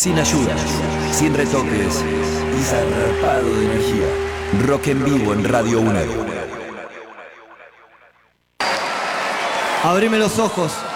Sin ayuda, sin retoques y zarpado de energía. Rock en vivo en Radio UNED. Abrime los ojos.